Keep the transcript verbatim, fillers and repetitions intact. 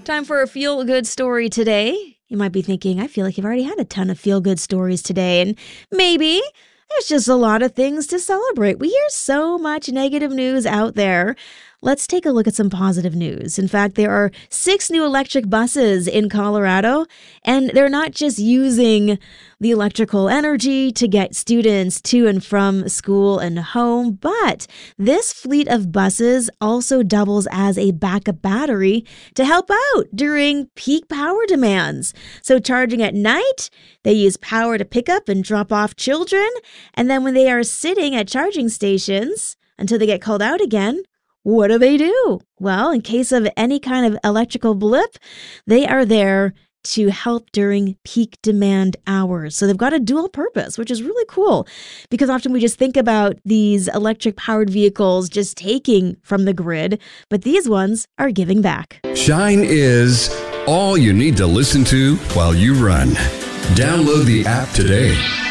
Time for a feel-good story today. You might be thinking, I feel like you've already had a ton of feel-good stories today, and maybe there's just a lot of things to celebrate. We hear so much negative news out there. Let's take a look at some positive news. In fact, there are six new electric buses in Colorado, and they're not just using the electrical energy to get students to and from school and home, but this fleet of buses also doubles as a backup battery to help out during peak power demands. So charging at night, they use power to pick up and drop off children, and then when they are sitting at charging stations until they get called out again, what do they do? Well, in case of any kind of electrical blip, they are there to help during peak demand hours. So they've got a dual purpose, which is really cool because often we just think about these electric powered vehicles just taking from the grid, but these ones are giving back. Shine is all you need to listen to while you run. Download the app today.